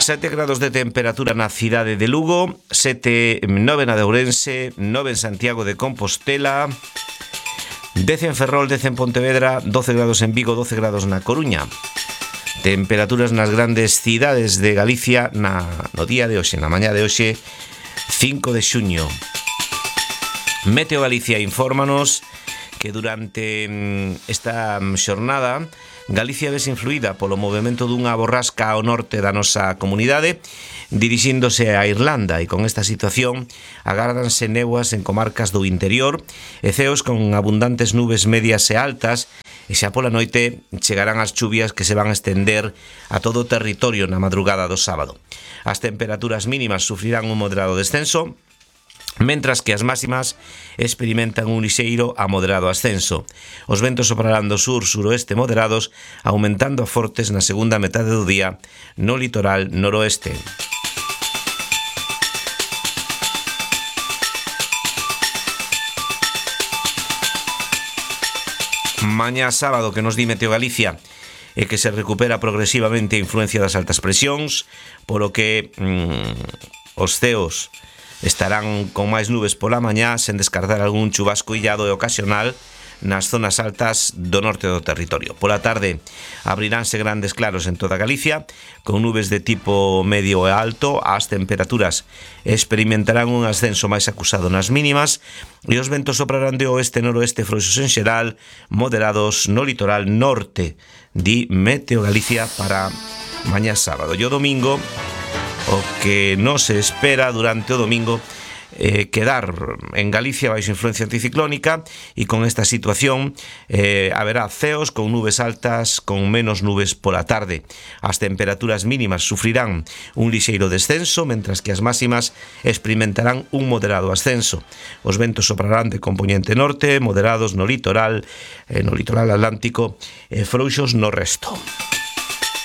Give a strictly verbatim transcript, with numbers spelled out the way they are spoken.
sete grados de temperatura na cidade de Lugo, sete, nove na de Ourense, nove en Santiago de Compostela, dez en Ferrol, dez en Pontevedra, doce grados en Vigo, doce grados na Coruña. Temperaturas nas grandes cidades de Galicia na, no día de hoxe, na mañá de hoxe, cinco de xuño. Meteo Galicia infórmanos que durante esta xornada Galicia vese influída polo movimento dunha borrasca ao norte da nosa comunidade dirixíndose a Irlanda, e con esta situación agárdanse néboas en comarcas do interior e ceos con abundantes nubes medias e altas, e xa pola noite chegarán as chuvias que se van a estender a todo o territorio na madrugada do sábado. As temperaturas mínimas sufrirán un moderado descenso, mentras que as máximas experimentan un lixeiro a moderado ascenso. Os ventos soprarán do sur-suroeste moderados, aumentando a fortes na segunda metade do día no litoral noroeste. Mañá sábado, que nos di Meteo Galicia, e que se recupera progresivamente a influencia das altas presións, polo que mmm, os ceos estarán con máis nubes pola mañá, sen descartar algún chubasco illado e ocasional nas zonas altas do norte do territorio. Pola tarde abriránse grandes claros en toda Galicia, con nubes de tipo medio e alto. As temperaturas experimentarán un ascenso máis acusado nas mínimas, e os ventos soprarán de oeste e noroeste frouxos en xeral, moderados no litoral norte, di Meteo Galicia para mañá sábado. E o domingo, o que non se espera durante o domingo eh, quedar en Galicia baixo influencia anticiclónica, e con esta situación eh, haberá ceos con nubes altas, con menos nubes pola tarde. As temperaturas mínimas sufrirán un lixeiro descenso, mentras que as máximas experimentarán un moderado ascenso. Os ventos soprarán de compoñente norte, moderados no litoral, eh, no litoral atlántico e frouxos no resto.